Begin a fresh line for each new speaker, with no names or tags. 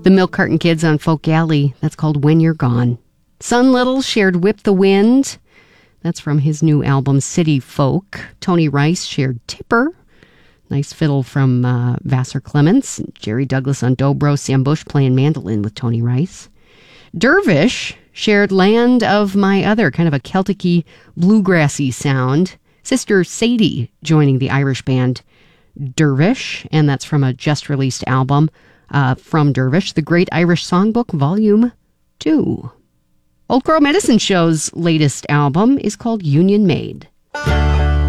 The Milk Carton Kids on Folk Alley. That's called When You're Gone. Son Little shared Whip the Wind. That's from his new album City Folk. Tony Rice shared Tipper. Nice fiddle from Vassar Clements. Jerry Douglas on dobro. Sam Bush playing mandolin with Tony Rice. Dervish shared Land of My Other, kind of a Celtic-y, bluegrassy sound. Sister Sadie joining the Irish band Dervish, and that's from a just-released album from Dervish, The Great Irish Songbook, Volume 2. Old Crow Medicine Show's latest album is called Union Made.